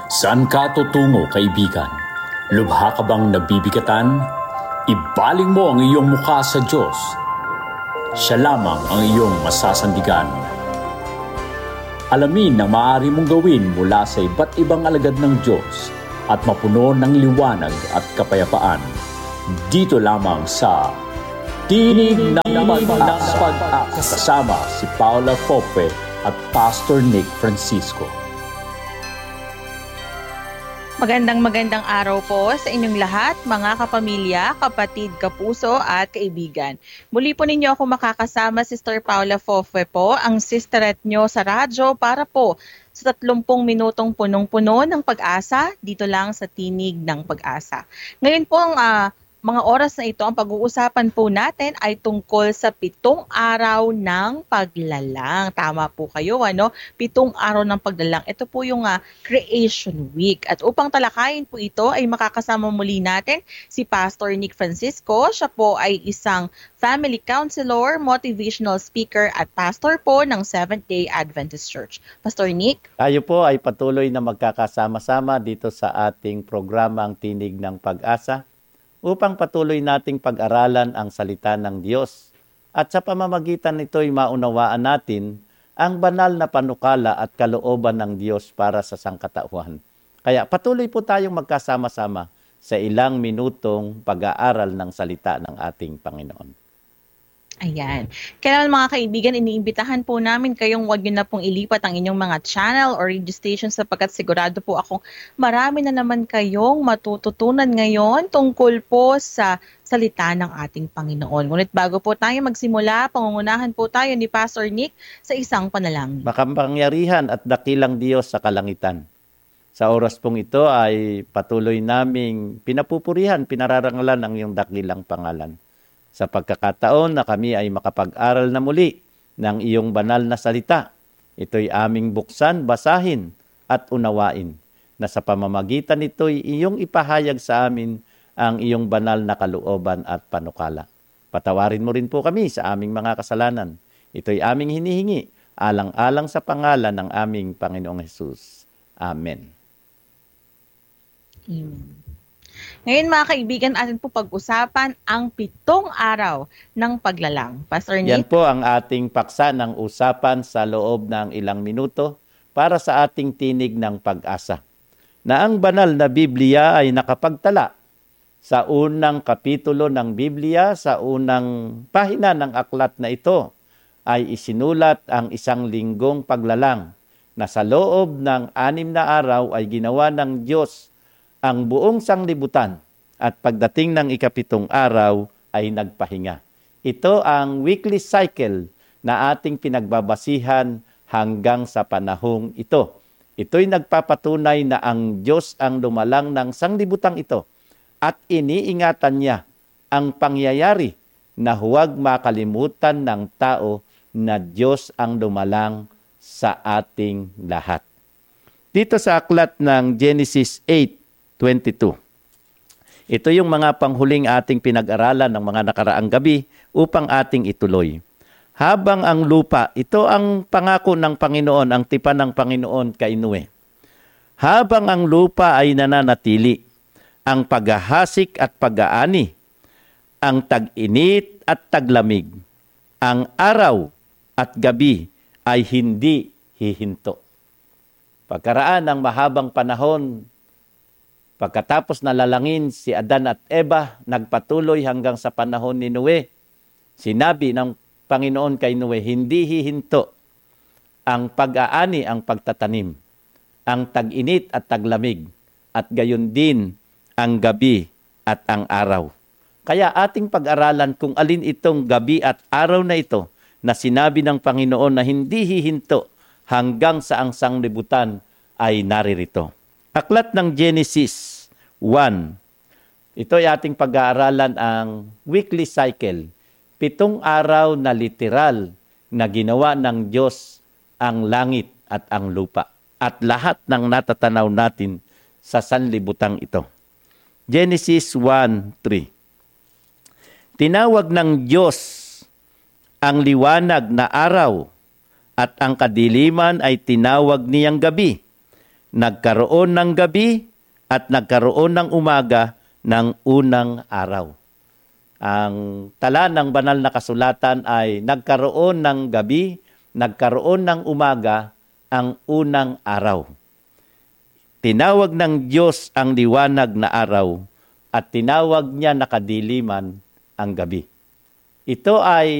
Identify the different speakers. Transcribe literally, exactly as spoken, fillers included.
Speaker 1: Saan ka tutungo, kaibigan? Lubha ka bang nabibigatan? Ibaling mo ang iyong mukha sa Diyos. Siya lamang ang iyong masasandigan. Alamin ang maaari mong gawin mula sa iba't ibang alagad ng Diyos at mapuno ng liwanag at kapayapaan. Dito lamang sa Tinig ng Pag-asa, kasama si Paula Fope at Pastor Nick Francisco.
Speaker 2: Magandang magandang araw po sa inyong lahat, mga kapamilya, kapatid, kapuso at kaibigan. Muli po ninyo ako makakasama, Sister Paula Fofe po, ang sisterette nyo sa radyo para po sa tatlumpung minutong punong-puno ng pag-asa dito lang sa Tinig ng Pag-asa. Ngayon po ang uh, mga oras na ito, ang pag-uusapan po natin ay tungkol sa pitong araw ng paglalang. Tama po kayo, ano? Pitong araw ng paglalang. Ito po yung uh, Creation Week. At upang talakayin po ito, ay makakasama muli natin si Pastor Nick Francisco. Siya po ay isang family counselor, motivational speaker at pastor po ng Seventh-day Adventist Church. Pastor Nick?
Speaker 3: Tayo po ay patuloy na magkakasama-sama dito sa ating programang Tinig ng Pag-asa, upang patuloy nating pag-aralan ang salita ng Diyos. At sa pamamagitan nito'y maunawaan natin ang banal na panukala at kalooban ng Diyos para sa sangkatauhan. Kaya patuloy po tayong magkasama-sama sa ilang minutong pag-aaral ng salita ng ating Panginoon.
Speaker 2: Ayan. Kaya mga kaibigan, iniimbitahan po namin kayong huwag nyo na pong ilipat ang inyong mga channel or radio station sapagkat sigurado po akong marami na naman kayong matututunan ngayon tungkol po sa salita ng ating Panginoon. Ngunit bago po tayo magsimula, pangungunahan po tayo ni Pastor Nick sa isang panalangin.
Speaker 3: Makapangyarihan at dakilang Diyos sa kalangitan. Sa oras pong ito ay patuloy naming pinapupurihan, pinararangalan ang iyong dakilang pangalan. Sa pagkakataon na kami ay makapag-aral na muli ng iyong banal na salita, ito'y aming buksan, basahin at unawain na sa pamamagitan nito'y iyong ipahayag sa amin ang iyong banal na kalooban at panukala. Patawarin mo rin po kami sa aming mga kasalanan. Ito'y aming hinihingi, alang-alang sa pangalan ng aming Panginoong Hesus. Amen.
Speaker 2: Amen. Ngayon mga kaibigan, atin po pag-usapan ang pitong araw ng paglalang. Pastor Nick?
Speaker 3: Yan po ang ating paksa ng usapan sa loob ng ilang minuto para sa ating tinig ng pag-asa. Na ang banal na Biblia ay nakapagtala sa unang kapitulo ng Biblia, sa unang pahina ng aklat na ito, ay isinulat ang isang linggong paglalang na sa loob ng anim na araw ay ginawa ng Diyos ang buong sanglibutan at pagdating ng ikapitong araw ay nagpahinga. Ito ang weekly cycle na ating pinagbabasihan hanggang sa panahong ito. Ito'y nagpapatunay na ang Diyos ang lumalang ng sanglibutang ito at iniingatan niya ang pangyayari na huwag makalimutan ng tao na Diyos ang lumalang sa ating lahat. Dito sa aklat ng Genesis eight twenty-two. Ito yung mga panghuling ating pinag-aralan ng mga nakaraang gabi upang ating ituloy. Habang ang lupa, ito ang pangako ng Panginoon, ang tipan ng Panginoon kay Noe. Habang ang lupa ay nananatili, ang paghahasik at pag-aani, ang tag-init at taglamig, ang araw at gabi ay hindi hihinto. Pagkaraan ng mahabang panahon, pagkatapos nalalangin si Adan at Eva, nagpatuloy hanggang sa panahon ni Noe. Sinabi ng Panginoon kay Noe, hindi hihinto ang pag-aani, ang pagtatanim, ang tag-init at taglamig, at gayon din ang gabi at ang araw. Kaya ating pag-aralan kung alin itong gabi at araw na ito na sinabi ng Panginoon na hindi hihinto hanggang sa ang sanglibutan ay naririto. Aklat ng Genesis one. Ito ay ating pag-aaralan ang weekly cycle. Pitong araw na literal na ginawa ng Diyos ang langit at ang lupa at lahat ng natatanaw natin sa sanlibutang ito. Genesis one three. Tinawag ng Diyos ang liwanag na araw at ang kadiliman ay tinawag niyang gabi. nagkaroon ng gabi at nagkaroon ng umaga ng unang araw. Ang tala ng banal na kasulatan ay nagkaroon ng gabi, nagkaroon ng umaga ang unang araw. Tinawag ng Diyos ang liwanag na araw at tinawag niya na kadiliman ang gabi. Ito ay